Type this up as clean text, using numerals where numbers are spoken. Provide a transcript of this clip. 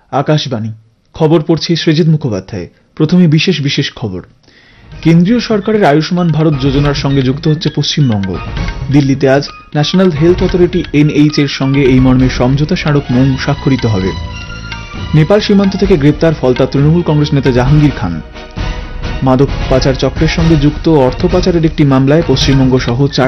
আকাশবাণী খবর পড়ছি সৃজিত মুখোপাধ্যায়। প্রথমে বিশেষ খবর। কেন্দ্রীয় সরকারের আয়ুষ্মান ভারত যোজনার সঙ্গে যুক্ত হচ্ছে পশ্চিমবঙ্গ। দিল্লিতে আজ ন্যাশনাল হেলথ অথরিটি NH এর সঙ্গে এই মর্মে সমঝোতা স্মারক মৌ স্বাক্ষরিত হবে। নেপাল সীমান্ত থেকে গ্রেপ্তার ফলতা তৃণমূল কংগ্রেস নেতা জাহাঙ্গীর খান। মাদক পাচার চক্রের সঙ্গে যুক্ত অর্থ পাচারের একটি মামলায় পশ্চিমবঙ্গ সহ